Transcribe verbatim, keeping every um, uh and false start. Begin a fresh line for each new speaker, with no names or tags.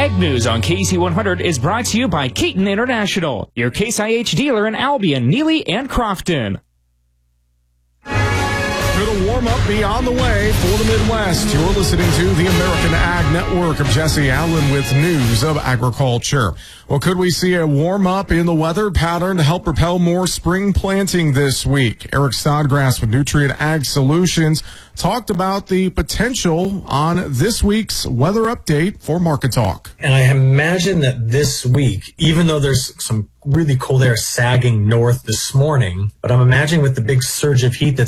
Ag News on K C one hundred is brought to you by Keaton International, your Case I H dealer in Albion, Neely, and Crofton.
Could a warm-up be on the way for the Midwest? You're listening to the American Ag Network. I'm Jesse Allen with news of agriculture. Well, could we see a warm-up in the weather pattern to help propel more spring planting this week? Eric Snodgrass with Nutrient Ag Solutions talked about the potential on this week's weather update for Market Talk.
And I imagine that this week, even though there's some really cold air sagging north this morning, but I'm imagining with the big surge of heat that's